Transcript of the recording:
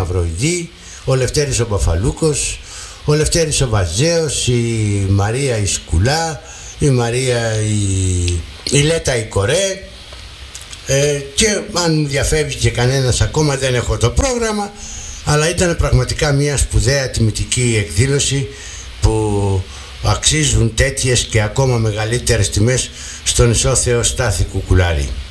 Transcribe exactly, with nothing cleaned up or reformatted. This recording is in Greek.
Μαυροειδή, ο Λευτέρης ο Μπαφαλούκος, ο Λευτέρης ο Βαζέος, η Μαρία η Σκουλά, η Μαρία η, η Λέτα η Κορέ, ε, και αν διαφεύγει και κανένας ακόμα δεν έχω το πρόγραμμα, αλλά ήταν πραγματικά μια σπουδαία τιμητική εκδήλωση που αξίζουν τέτοιες και ακόμα μεγαλύτερες τιμές στον ισόθεο Στάθη Κουκουλάρη.